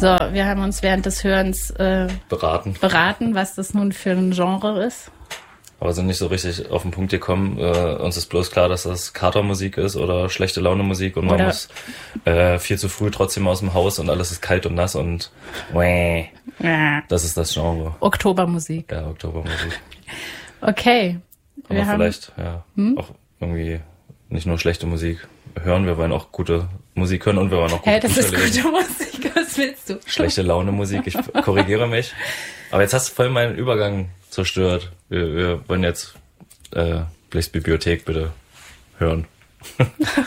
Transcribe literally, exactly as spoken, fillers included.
So, wir haben uns während des Hörens äh, beraten. beraten, was das nun für ein Genre ist. Aber sind nicht so richtig auf den Punkt gekommen. Äh, uns ist bloß klar, dass das Katermusik ist oder schlechte Laune-Musik und man Oder muss äh, viel zu früh trotzdem aus dem Haus und alles ist kalt und nass und wäh, Ja. das ist das Genre. Oktobermusik. Ja, Oktobermusik. Okay. Aber Wir haben- vielleicht ja Hm? auch irgendwie nicht nur schlechte Musik hören, wir wollen auch gute Musik hören und wir wollen auch gute Hey, das Bücher ist lesen. gute Musik. Was willst du? Schlechte Laune-Musik, ich korrigiere mich. Aber jetzt hast du voll meinen Übergang zerstört. Wir, wir wollen jetzt äh, Blichs Bibliothek bitte hören.